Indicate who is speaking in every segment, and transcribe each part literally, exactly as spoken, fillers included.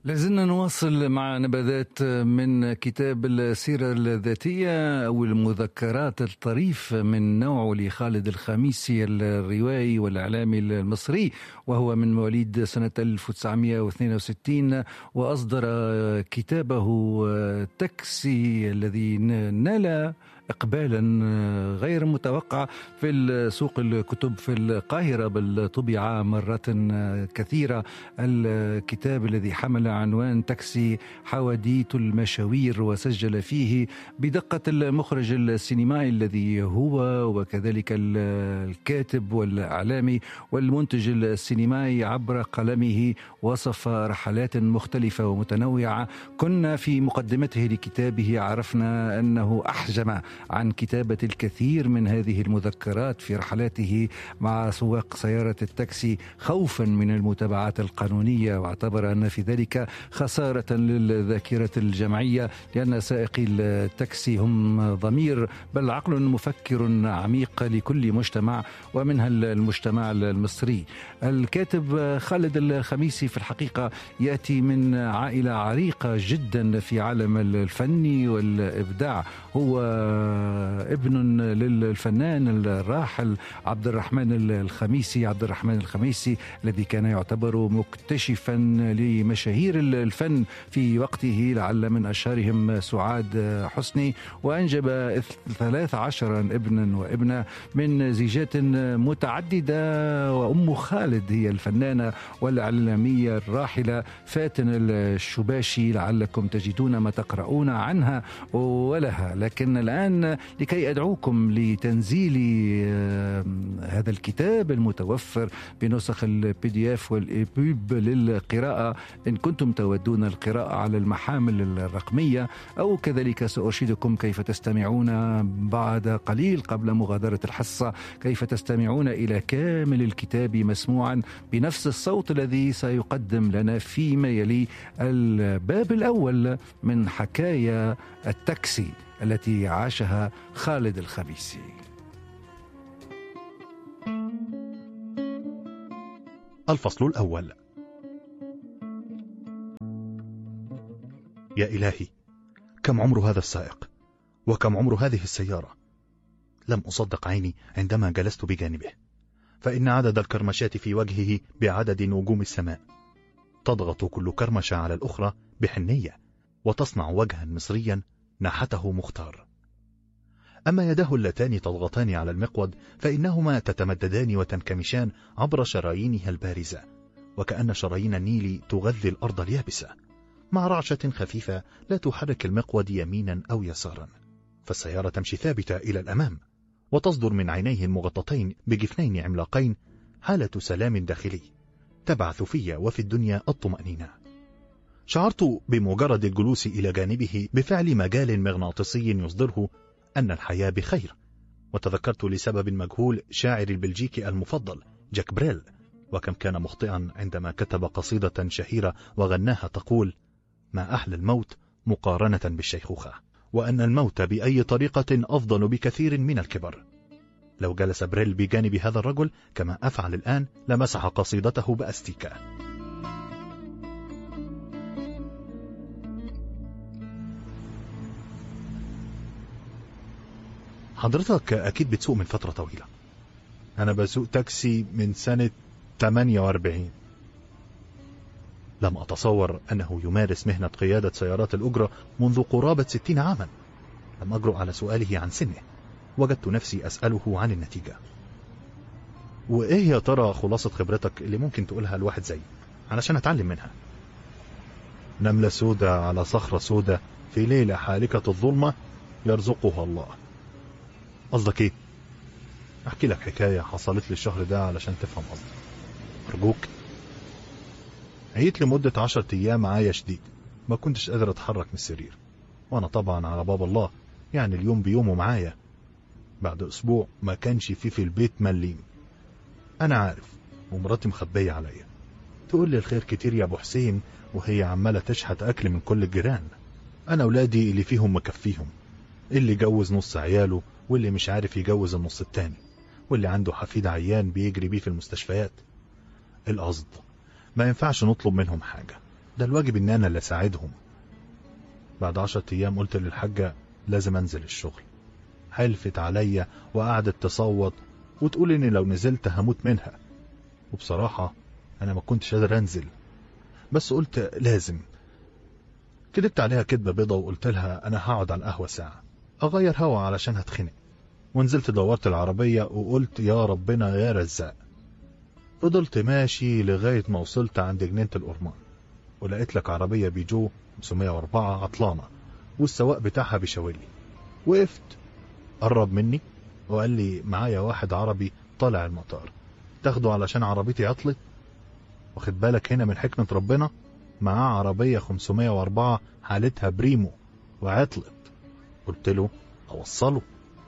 Speaker 1: لازلنا نواصل مع نبذات من كتاب السيرة الذاتية أو المذكرات الطريف من نوعه لخالد الخميسي الروائي والإعلامي المصري، وهو من مواليد سنة ألف وتسعمائة واثنين وستين، وأصدر كتابه تاكسي الذي نال إقبالا غير متوقع في سوق الكتب في القاهرة، بل طبع مرات كثيرة. الكتاب الذي حمل عنوان تاكسي حواديت المشاوير، وسجل فيه بدقة المخرج السينمائي الذي هو، وكذلك الكاتب والإعلامي والمنتج السينمائي عبر قلمه، وصف رحلات مختلفة ومتنوعة. كنا في مقدمته لكتابه عرفنا أنه أحجم عن كتابة الكثير من هذه المذكرات في رحلاته مع سواق سيارة التاكسي خوفا من المتابعات القانونية، واعتبر أن في ذلك خسارة للذاكرة الجمعية، لأن سائقي التاكسي هم ضمير بل عقل مفكر عميق لكل مجتمع، ومنها المجتمع المصري. الكاتب خالد الخميسي في الحقيقة يأتي من عائلة عريقة جدا في عالم الفن والإبداع. هو ابن للفنان الراحل عبد الرحمن الخميسي عبد الرحمن الخميسي الذي كان يعتبر مكتشفا لمشاهير الفن في وقته، لعل من أشهرهم سعاد حسني، وأنجب ثلاث عشر ابنا وابنة من زيجات متعددة. وأم خالد هي الفنانة والإعلامية الراحلة فاتن الشباشي، لعلكم تجدون ما تقرؤون عنها ولها. لكن الآن لكي أدعوكم لتنزيل هذا الكتاب المتوفر بنسخ البي دي اف والإيبوب للقراءة، إن كنتم تودون القراءة على المحامل الرقمية، أو كذلك سأرشدكم كيف تستمعون بعد قليل قبل مغادرة الحصة، كيف تستمعون إلى كامل الكتاب مسموعا بنفس الصوت الذي سيقدم لنا فيما يلي الباب الأول من حكاية التاكسي التي عاشها خالد الخميسي.
Speaker 2: الفصل الأول. يا إلهي، كم عمر هذا السائق، وكم عمر هذه السيارة؟ لم أصدق عيني عندما جلست بجانبه، فإن عدد الكرمشات في وجهه بعدد نجوم السماء. تضغط كل كرمشة على الأخرى بحنية، وتصنع وجها مصريا نحته مختار. أما يداه اللتان تضغطان على المقود فإنهما تتمددان وتنكمشان عبر شرايينها البارزة، وكأن شرايين النيل تغذي الأرض اليابسة، مع رعشة خفيفة لا تحرك المقود يمينا أو يسارا. فالسيارة تمشي ثابتة إلى الأمام، وتصدر من عينيه المغطتين بجفنين عملاقين حالة سلام داخلي تبعث في وفي الدنيا الطمأنينة. شعرت بمجرد الجلوس إلى جانبه بفعل مجال مغناطيسي يصدره أن الحياة بخير، وتذكرت لسبب مجهول شاعر البلجيكي المفضل جاك بريل، وكم كان مخطئا عندما كتب قصيدة شهيرة وغناها تقول: ما أحلى الموت مقارنة بالشيخوخة، وأن الموت بأي طريقة أفضل بكثير من الكبر. لو جلس بريل بجانب هذا الرجل كما أفعل الآن لمسح قصيدته بأستيكة. حضرتك أكيد بتسوق من فترة طويلة. أنا بسوق تاكسي من سنة ثمانية وأربعين. لم أتصور أنه يمارس مهنة قيادة سيارات الأجرة منذ قرابة ستين عاما. لم أجرؤ على سؤاله عن سنه، وجدت نفسي أسأله عن النتيجة. وإيه يا ترى خلاصة خبرتك اللي ممكن تقولها الواحد زي علشان أتعلم منها؟ نملة سودة على صخرة سودة في ليلة حالكة الظلمة يرزقها الله. قصدك ايه؟ احكي لك حكاية حصلت لي الشهر ده علشان تفهم قصدي، ارجوك. عيت لمدة عشرة ايام معايا شديد، ما كنتش قادر اتحرك من السرير، وانا طبعا على باب الله، يعني اليوم بيومه معايا. بعد اسبوع ما كانش فيه في البيت مليم. انا عارف، ومراتي مخبية عليا، تقول لي الخير كتير يا ابو حسين، وهي عمالة تشحت اكل من كل الجيران. انا اولادي اللي فيهم مكفيهم، اللي جوز نص عياله، واللي مش عارف يجوز النص التاني، واللي عنده حفيد عيان بيجري بيه في المستشفيات. القصد ما ينفعش نطلب منهم حاجة، ده الواجب ان انا اللي اساعدهم. بعد عشرة ايام قلت للحاجة لازم انزل الشغل. حلفت عليا وقعدت تصوت وتقول اني لو نزلت هموت منها، وبصراحة انا ما كنتش قادر انزل، بس قلت لازم. كدبت عليها كدبة بيضة وقلت لها انا هقعد على القهوة ساعة اغير هوا علشان هتخنق، ونزلت دورت العربية وقلت يا ربنا يا رزاق. فضلت ماشي لغاية ما وصلت عند جنينة الأورمان، ولقيت لك عربية بيجو خمسمية وأربعة عطلانة والسواق بتاعها بيشاورلي. وقفت، قرب مني وقال لي معايا واحد عربي طالع المطار، تاخده علشان عربيتي عطلت. واخد بالك هنا من حكمة ربنا، معاه عربية خمسمية وأربعة حالتها بريمو وعطلت. قلت له اوصله.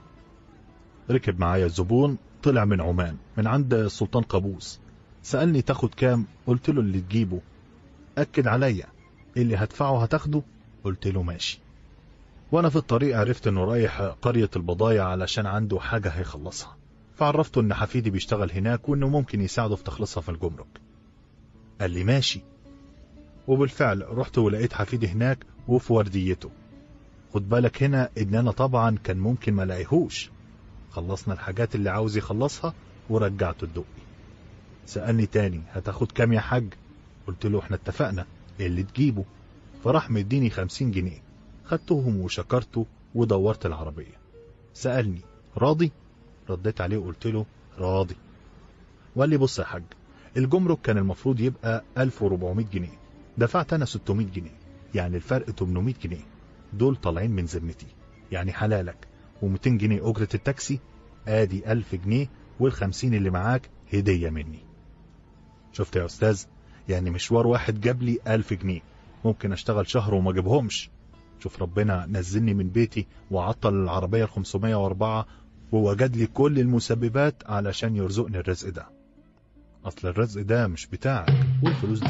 Speaker 2: ركب معايا الزبون، طلع من عمان من عند السلطان قابوس. سألني تاخد كام؟ قلت له اللي تجيبه. أكد عليا اللي هدفعه هتاخده؟ قلت له ماشي. وانا في الطريق عرفت انه رايح قرية البضايع علشان عنده حاجة هيخلصها، فعرفته ان حفيدي بيشتغل هناك وانه ممكن يساعده في تخلصها في الجمرك. قال لي ماشي. وبالفعل رحت ولقيت حفيدي هناك وفي ورديته. خد بالك هنا ان انا طبعا كان ممكن ما لاقيهوش. خلصنا الحاجات اللي عاوز يخلصها ورجعته الدقي. سألني تاني هتاخد كام يا حاج؟ قلت له احنا اتفقنا اللي تجيبه. فراح مديني خمسين جنيه، خدتهم وشكرته ودورت العربية. سألني راضي؟ رديت عليه وقلت له راضي. وقال لي بص يا حاج، الجمرك كان المفروض يبقى ألف وأربعمية جنيه، دفعت انا ستمية جنيه، يعني الفرق تمنمية جنيه. دول طالعين من ذمتي يعني حلالك، ومتين جنيه اجرة التاكسي، ادي ألف جنيه، والخمسين اللي معاك هدية مني. شفت يا استاذ، يعني مشوار واحد جاب لي ألف جنيه، ممكن اشتغل شهر وما اجيبهمش. شوف ربنا نزلني من بيتي وعطل العربية الخمسمية وأربعة ووجد لي كل المسببات علشان يرزقني الرزق ده. اصل الرزق ده مش بتاعك، والفلوس دي